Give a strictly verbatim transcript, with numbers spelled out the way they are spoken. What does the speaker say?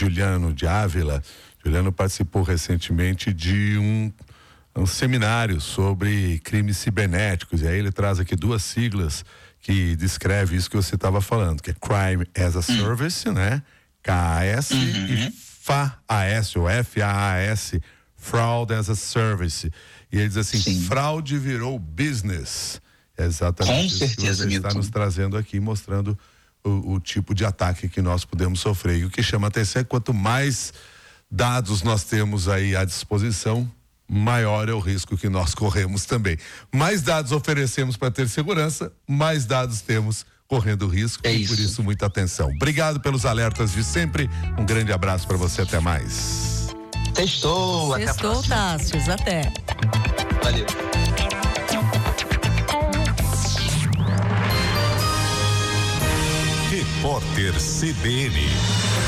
Juliano de Ávila. Juliano participou recentemente de um, um seminário sobre crimes cibernéticos, e aí ele traz aqui duas siglas que descreve isso que você estava falando, que é Crime as a Service, uhum. né? K A S uhum. e F A A S, ou F A A S, Fraud as a Service. E ele diz assim, Sim. fraude virou business. É exatamente Com isso certeza, que você está nos trazendo aqui, mostrando o, o tipo de ataque que nós podemos sofrer. E o que chama a atenção é que quanto mais dados nós temos aí à disposição, maior é o risco que nós corremos também. Mais dados oferecemos para ter segurança, mais dados temos correndo risco, é e isso. por isso muita atenção. Obrigado pelos alertas de sempre, um grande abraço para você, até mais. Testou, até a Testou, Tássios, até. Valeu. Repórter C B N.